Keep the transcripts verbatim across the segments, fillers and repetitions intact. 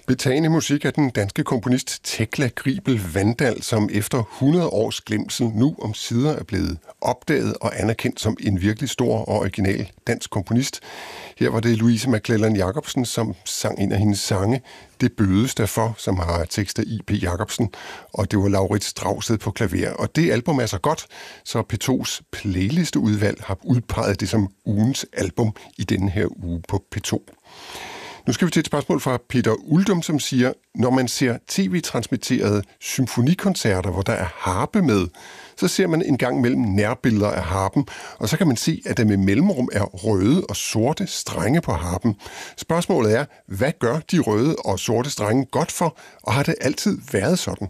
Betagende musik af den danske komponist Tekla Gribel Wandal, som efter hundrede års glemsel nu omsider er blevet opdaget og anerkendt som en virkelig stor og original dansk komponist. Her var det Louise McClellan Jacobsen, som sang en af hendes sange, Det bødes derfor, som har tekster I P Jacobsen, og det var Laurits Strausted på klaver. Og det album er så godt, så P to's playlisteudvalg har udpeget det som ugens album i denne her uge på P to. Nu skal vi til et spørgsmål fra Peter Uldum, som siger, når man ser tv-transmitterede symfonikoncerter, hvor der er harpe med, så ser man en gang mellem nærbilleder af harpen, og så kan man se, at der med mellemrum er røde og sorte strenge på harpen. Spørgsmålet er, hvad gør de røde og sorte strenge godt for, og har det altid været sådan?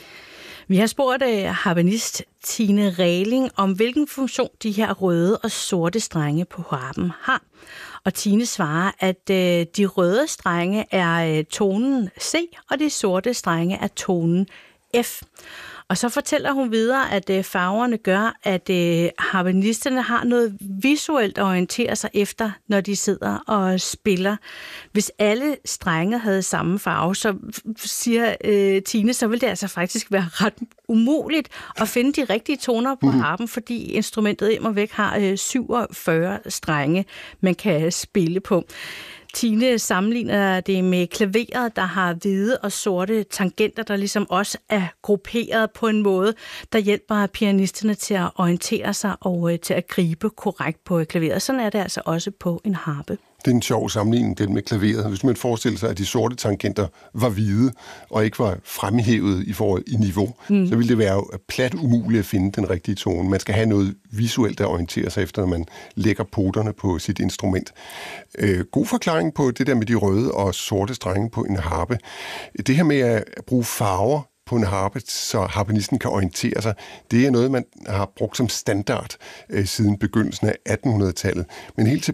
Vi har spurgt uh, harpenist Tine Ræling om, hvilken funktion de her røde og sorte strenge på harpen har. Og Tine svarer, at uh, de røde strenge er uh, tonen C, og de sorte strenge er tonen F. Og så fortæller hun videre, at øh, farverne gør, at øh, harpenisterne har noget visuelt at orientere sig efter, når de sidder og spiller. Hvis alle strenge havde samme farve, så siger øh, Tine, så vil det altså faktisk være ret umuligt at finde de rigtige toner på harpen, fordi instrumentet immer væk har øh, syvogfyrre strenge, man kan spille på. Tine sammenligner det med klaveret, der har hvide og sorte tangenter, der ligesom også er grupperet på en måde, der hjælper pianisterne til at orientere sig og til at gribe korrekt på klaveret. Sådan er det altså også på en harpe. Det er en sjov sammenligning, den med klaveret. Hvis man forestiller sig, at de sorte tangenter var hvide og ikke var fremhævet i forhold i niveau, mm. så ville det være plat umuligt at finde den rigtige tone. Man skal have noget visuelt at orientere sig efter, når man lægger poterne på sit instrument. Øh, god forklaring på det der med de røde og sorte strenge på en harpe. Det her med at bruge farver på en harpe, så harpenisten kan orientere sig, det er noget, man har brugt som standard øh, siden begyndelsen af attenhundredetallet. Men helt til